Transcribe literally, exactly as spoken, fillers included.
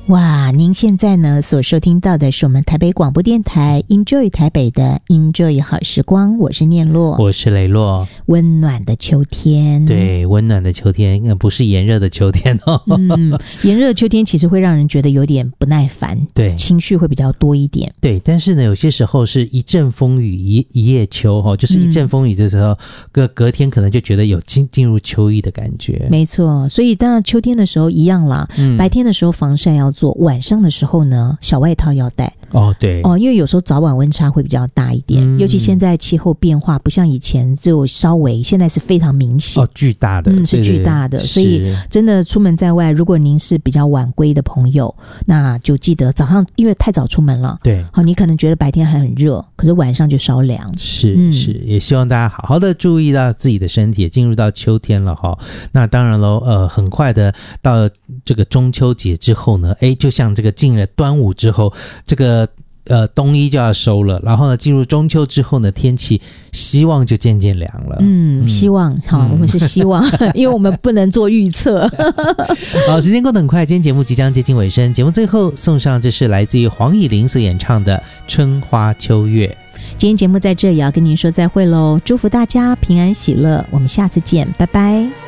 哇，您现在呢所收听到的是我们台北广播电台 Enjoy 台北的 Enjoy 好时光，我是念洛， 我是雷洛。 温暖的秋天， 对，温暖的秋天，不是炎热的秋天哦。 嗯，炎热的秋天其实会让人觉得有点不耐烦， 对， 情绪会比较多一点。 对，但是呢，有些时候是一阵风雨一一夜秋哈、哦，就是一阵风雨的时候，隔、嗯、隔天可能就觉得有进进入秋意的感觉。 没错，所以当然秋天的时候一样啦，嗯、白天的时候防晒要做，晚上的时候呢，小外套要带。 哦，对哦，因为有时候早晚温差会比较大一点、嗯、尤其现在气候变化不像以前只有稍微，现在是非常明显哦，巨大的， 嗯，是巨大的，所以真的出门在外，如果您是比较晚归的朋友，那就记得早上，因为太早出门了， 对， 好、哦，你可能觉得白天还很热，可是晚上就稍凉， 是、嗯、是，也希望大家好好的注意到自己的身体，也进入到秋天了哈。那当然喽，呃，很快的到了这个中秋节之后呢，哎，就像这个进了端午之后，这个。呃，冬衣就要收了，然后呢，进入中秋之后呢，天气希望就渐渐凉了。 嗯，嗯希望好、嗯，我们是希望，因为我们不能做预测。 好，时间过得很快，今天节目即将接近尾声，节目最后送上这是来自于黄以玲所演唱的《春花秋月》。 今天节目在这也要跟您说再会喽，祝福大家平安喜乐，我们下次见，拜拜。